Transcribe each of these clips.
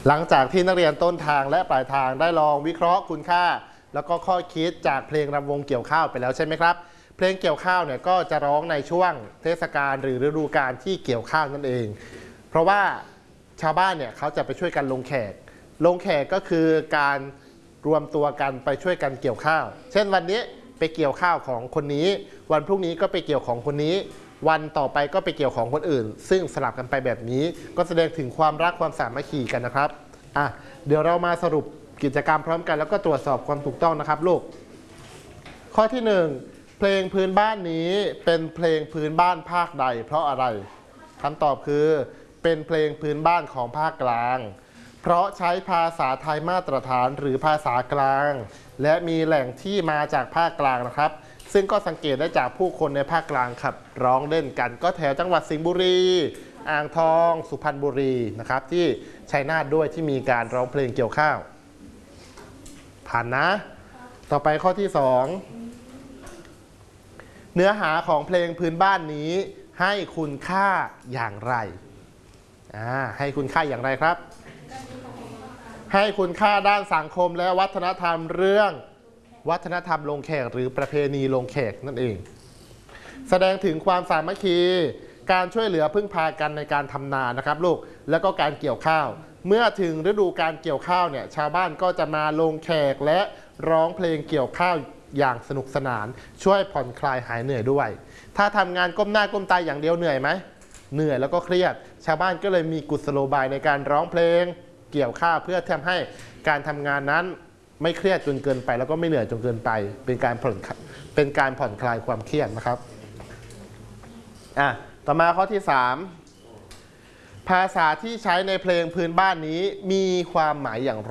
หลังจากที่นักเรียนต้นทางและปลายทางได้ลองวิเคราะห์คุณค่าแล้วก็ข้อคิดจากเพลงรำวงเกี่ยวข้าวไปแล้วใช่ไหมครับเพลงเกี่ยวข้าวเนี่ยก็จะร้องในช่วงเทศกาลหรือฤดูกาลที่เกี่ยวข้าวนั่นเองเพราะว่าชาวบ้านเนี่ยเขาจะไปช่วยกันลงแขกก็คือการรวมตัวกันไปช่วยกันเกี่ยวข้าวเช่นวันนี้ไปเกี่ยวข้าวของคนนี้วันพรุ่งนี้ก็ไปเกี่ยวของคนนี้วันต่อไปก็ไปเกี่ยวของคนอื่นซึ่งสลับกันไปแบบนี้ก็แสดงถึงความรักความสามัคคีกันนะครับเดี๋ยวเรามาสรุปกิจกรรมพร้อมกันแล้วก็ตรวจสอบความถูกต้องนะครับลูกข้อที่1เพลงพื้นบ้านนี้เป็นเพลงพื้นบ้านภาคใดเพราะอะไรคำตอบคือเป็นเพลงพื้นบ้านของภาคกลางเพราะใช้ภาษาไทยมาตรฐานหรือภาษากลางและมีแหล่งที่มาจากภาคกลางนะครับซึ่งก็สังเกตได้จากผู้คนในภาคกลางขับร้องเล่นกันก็แถวจังหวัดสิงห์บุรีอ่างทองสุพรรณบุรีนะครับที่ชัยนาทด้วยที่มีการร้องเพลงเกี่ยวข้าวผ่านนะต่อไปข้อที่2เนื้อหาของเพลงพื้นบ้านนี้ให้คุณค่าอย่างไรให้คุณค่าอย่างไรครับให้คุณค่าด้านสังคมและวัฒนธรรมเรื่องวัฒนธรรมลงแขกหรือประเพณีลงแขกนั่นเองแสดงถึงความสามัคคีการช่วยเหลือพึ่งพากันในการทำนานะครับลูกแล้วก็การเกี่ยวข้าวเมื่อถึงฤดูการเกี่ยวข้าวเนี่ยชาวบ้านก็จะมาลงแขกและร้องเพลงเกี่ยวข้าวอย่างสนุกสนานช่วยผ่อนคลายหายเหนื่อยด้วยถ้าทำงานก้มหน้าก้มตาอย่างเดียวเหนื่อยไหมเหนื่อยแล้วก็เครียดชาวบ้านก็เลยมีกุศโลบายในการร้องเพลงเกี่ยวข้าวเพื่อทำให้การทำงานนั้นไม่เครียดจนเกินไปแล้วก็ไม่เหนื่อยจนเกินไปเป็นการผ่อนคลายความเครียดนะครับต่อมาข้อที่3ภาษาที่ใช้ในเพลงพื้นบ้านนี้มีความหมายอย่างไร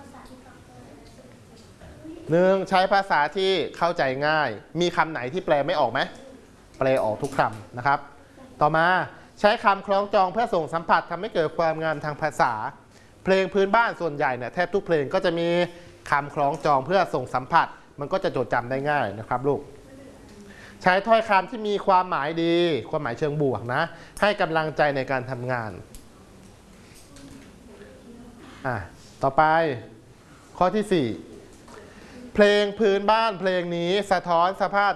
1. ใช้ภาษาที่เข้าใจง่ายมีคำไหนที่แปลไม่ออกไหมแปลออกทุกคำนะครับต่อมาใช้คำคล้องจองเพื่อส่งสัมผัสทำให้เกิดความงามทางภาษาเพลงพื้นบ้านส่วนใหญ่เนี่ยแทบทุกเพลงก็จะมีคำคล้องจองเพื่อส่งสัมผัสมันก็จะจดจำได้ง่ายนะครับลูกใช้ถ้อยคำที่มีความหมายดีความหมายเชิงบวกนะให้กำลังใจในการทำงานต่อไปข้อที่4เพลงพื้นบ้านเพลงนี้สะท้อนสภาพ